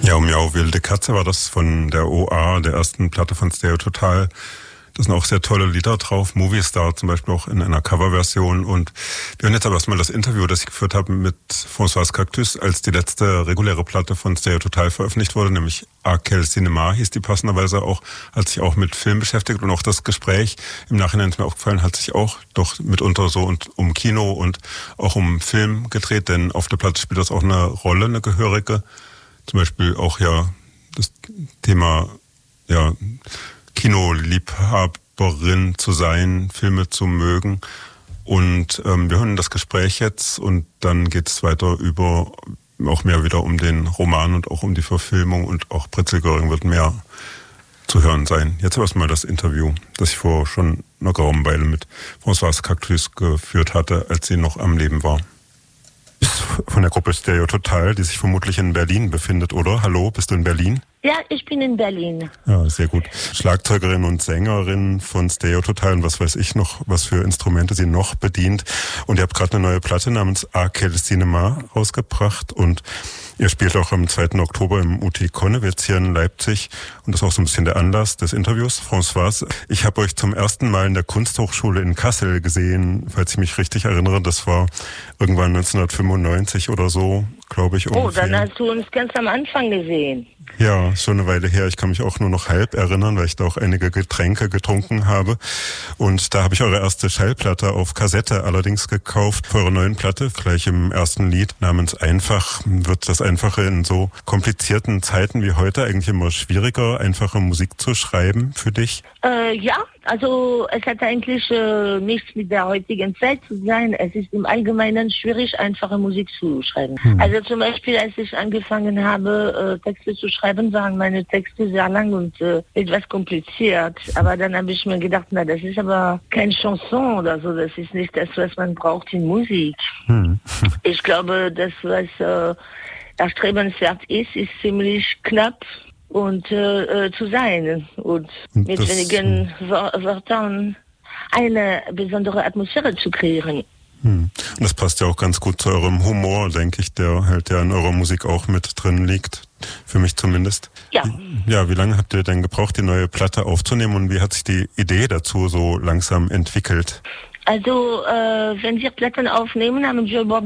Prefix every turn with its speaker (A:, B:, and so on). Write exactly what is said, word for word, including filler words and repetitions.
A: Ja, Miau Wilde Katze war das von der O A, der ersten Platte von Stereo Total. Da sind auch sehr tolle Lieder drauf. Movie Star zum Beispiel auch in einer Coverversion. Und wir hören jetzt aber erstmal das Interview, das ich geführt habe mit Françoise Cactus, als die letzte reguläre Platte von Stereo Total veröffentlicht wurde, nämlich A Quel Cinéma hieß die passenderweise auch, hat sich auch mit Film beschäftigt. Und auch das Gespräch im Nachhinein ist mir aufgefallen, hat sich auch doch mitunter so und um Kino und auch um Film gedreht, denn auf der Platte spielt das auch eine Rolle, eine gehörige. Zum Beispiel auch ja das Thema ja Kinoliebhaberin zu sein, Filme zu mögen. Und ähm, wir hören das Gespräch jetzt und dann geht es weiter über auch mehr wieder um den Roman und auch um die Verfilmung und auch Pritzel Göring wird mehr zu hören sein. Jetzt erstmal das Interview, das ich vor schon einer geraumen Weile mit Françoise Cactus geführt hatte, als sie noch am Leben war. Von der Gruppe Stereo Total, die sich vermutlich in Berlin befindet, oder? Hallo, bist du in Berlin?
B: Ja, ich bin in Berlin.
A: Ja, sehr gut. Schlagzeugerin und Sängerin von Stereo Total und was weiß ich noch, was für Instrumente sie noch bedient. Und ihr habt gerade eine neue Platte namens A Quel Cinéma rausgebracht und ihr spielt auch am zweiten Oktober im U T Konnewitz hier in Leipzig und das ist auch so ein bisschen der Anlass des Interviews. Françoise, ich habe euch zum ersten Mal in der Kunsthochschule in Kassel gesehen, falls ich mich richtig erinnere. Das war irgendwann neunzehnhundertfünfundneunzig oder so, glaube ich.
B: Oh,
A: ungefähr.
B: Dann hast du uns ganz am Anfang gesehen.
A: Ja, schon eine Weile her. Ich kann mich auch nur noch halb erinnern, weil ich da auch einige Getränke getrunken habe. Und da habe ich eure erste Schallplatte auf Kassette allerdings gekauft. Für eure neuen Platte, gleich im ersten Lied namens Einfach, wird das Einfache in so komplizierten Zeiten wie heute eigentlich immer schwieriger, einfache Musik zu schreiben für dich?
B: Äh, ja, also es hat eigentlich äh, nichts mit der heutigen Zeit zu sein. Es ist im Allgemeinen schwierig, einfache Musik zu schreiben. Hm. Also zum Beispiel, als ich angefangen habe, äh, Texte zu schreiben, waren meine Texte sehr lang und äh, etwas kompliziert. Aber dann habe ich mir gedacht, na, das ist aber kein Chanson oder so. Das ist nicht das, was man braucht in Musik. Hm. Ich glaube, das, was äh, erstrebenswert ist, ist ziemlich knapp und äh, zu sein und mit das, wenigen Wörtern eine besondere Atmosphäre zu kreieren.
A: Hm. Und das passt ja auch ganz gut zu eurem Humor, denke ich, der halt ja in eurer Musik auch mit drin liegt, für mich zumindest.
B: Ja.
A: Ja, wie lange habt ihr denn gebraucht, die neue Platte aufzunehmen und wie hat sich die Idee dazu so langsam entwickelt?
B: Also, äh, wenn wir Platten aufnehmen, haben wir überhaupt